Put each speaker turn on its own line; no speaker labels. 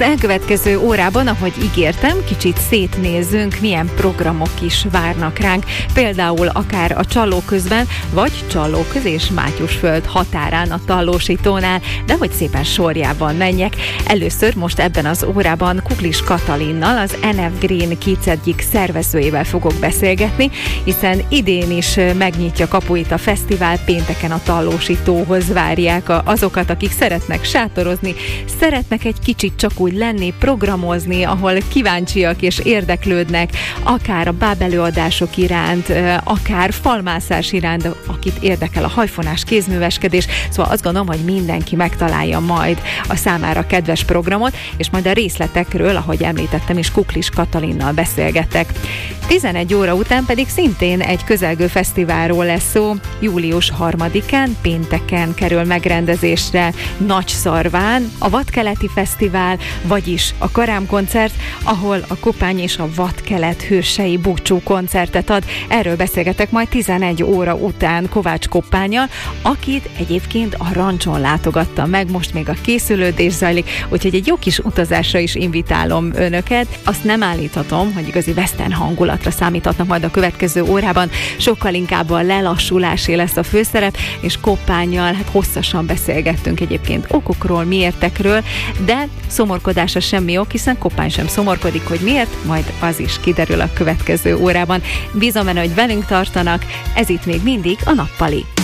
elkövetkező órában, ahogy ígértem, kicsit szétnézzünk, milyen programok is várnak ránk. Például akár a Csallóközben, vagy Csallóköz és Mátyusföld határán a Tallósitónál, de hogy szépen sorjában menjek. Először most ebben az órában Kuklis Katalinnal, az NF Green Kids egyik szervezőjével fogok beszélgetni, hiszen idén is megnyitja kapuit a fesztivál, pénteken a Tallósitóhoz várják azokat, akik szeretnek sátorozni, szeretnek egy kicsit csak úgy lenni, programozni, ahol kíváncsiak és érdeklődnek, akár a bábelőadások iránt, akár falmászás iránt, akit érdekel a hajfonás, kézműveskedés, szóval azt gondolom, hogy mindenki megtalálja majd a számára kedves programot, és majd a részletekről, ahogy említettem is, Kuklis Katalinnal beszélgetek. 11 óra után pedig szintén egy közelgő fesztiválról lesz szó. Július 3-án, pénteken kerül megrendezésre Nagyszarván a Vadkeleti Fesztivál, vagyis a Karám koncert, ahol a Kopány és a Vadkelet hősei búcsú koncertet ad. Erről beszélgetek majd 11 óra után Kovács Koppánnyal, akit egyébként a rancson látogatta meg, most még a készülődés zajlik, úgyhogy egy jó kis utazásra is invitálom önöket. Azt nem állíthatom, hogy igazi western hangulatra számíthatnak majd a következő órában, sokkal inkább a lelassulásé lesz a főszerep, és Koppánnyal hosszasan beszélgettünk egyébként okokról, miértekről, de szomorkodásra semmi ok, hiszen Koppány sem szomorkodik, hogy miért, majd az is kiderül a következő órában. Bízom benne, hogy velünk tartanak, ez itt még mindig a Nappali.